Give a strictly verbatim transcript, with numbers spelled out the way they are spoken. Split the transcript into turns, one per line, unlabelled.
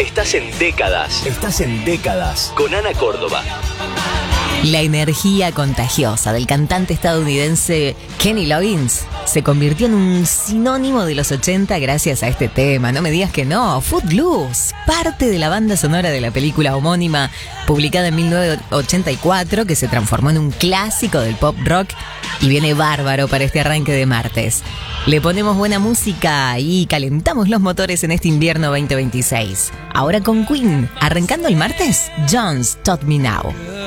Estás en décadas. Estás en décadas. Con Ana Córdoba.
La energía contagiosa del cantante estadounidense Kenny Loggins se convirtió en un sinónimo de los ochenta gracias a este tema. No me digas que no. Footloose, parte de la banda sonora de la película homónima publicada en mil novecientos ochenta y cuatro, que se transformó en un clásico del pop rock y viene bárbaro para este arranque de martes. Le ponemos buena música y calentamos los motores en este invierno veinte veintiséis. Ahora con Queen, arrancando el martes, Jones Taught Me Now.